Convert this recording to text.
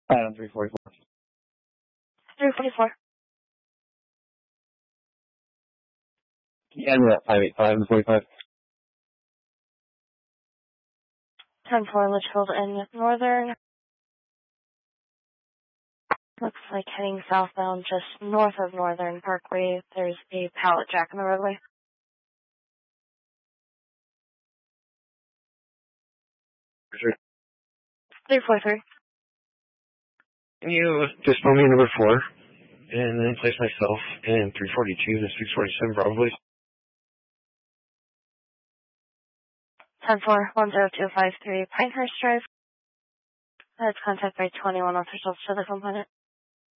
Item 344. 344. Yeah, I'm at 585 and 45. 10-4, Litchfield in Northern. Looks like heading southbound just north of Northern Parkway. There's a pallet jack in the roadway. Sure. 343. Can you just phone me number 4 and then place myself in 342 to 647 probably? 10-4, 10253 Pinehurst Drive. That's contact by 21 officials to the component.